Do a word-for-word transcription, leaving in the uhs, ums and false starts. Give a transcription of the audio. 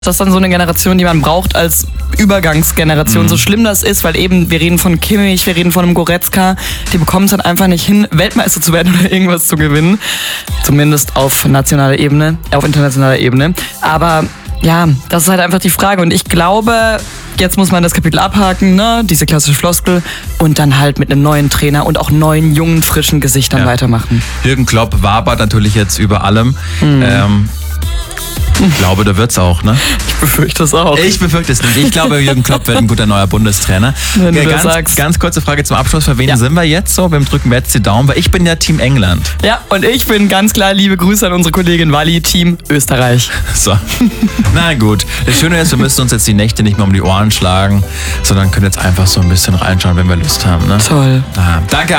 Das ist dann so eine Generation, die man braucht als Übergangsgeneration. Mhm. So schlimm das ist, weil eben, wir reden von Kimmich, wir reden von einem Goretzka, die bekommen es dann einfach nicht hin, Weltmeister zu werden oder irgendwas zu gewinnen. Zumindest auf nationaler Ebene, auf internationaler Ebene. Aber ja, das ist halt einfach die Frage. Und ich glaube, jetzt muss man das Kapitel abhaken, ne? Diese klassische Floskel. Und dann halt mit einem neuen Trainer und auch neuen, jungen, frischen Gesichtern ja. weitermachen. Jürgen Klopp wabert natürlich jetzt über allem. Mhm. Ähm, Ich glaube, da wird's auch, ne? Ich befürchte es auch. Ich befürchte es nicht. Ich glaube, Jürgen Klopp wird ein guter neuer Bundestrainer. Wenn ja, du ganz, das sagst. Ganz kurze Frage zum Abschluss. Für wen ja. sind wir jetzt so? Wem drücken wir jetzt die Daumen? Weil ich bin ja Team England. Ja, und ich bin ganz klar, liebe Grüße an unsere Kollegin Wally, Team Österreich. So. Na gut. Das Schöne ist, wir müssen uns jetzt die Nächte nicht mehr um die Ohren schlagen, sondern können jetzt einfach so ein bisschen reinschauen, wenn wir Lust haben, ne? Toll. Ah, danke.